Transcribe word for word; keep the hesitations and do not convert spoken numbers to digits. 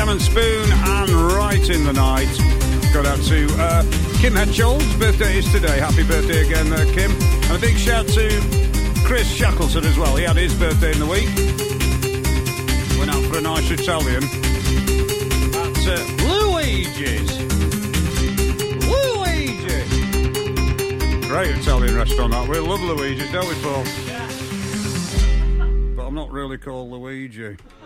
and Spoon and Right in the Night. Got out to uh, Kim Hedgehold's birthday is today. Happy birthday again, uh, Kim. And a big shout to Chris Shackleton as well. He had his birthday in the week. Went out for a nice Italian at uh, Luigi's. Luigi's. Great Italian restaurant that. We love Luigi's, don't we, Paul? Yeah. But I'm not really called Luigi.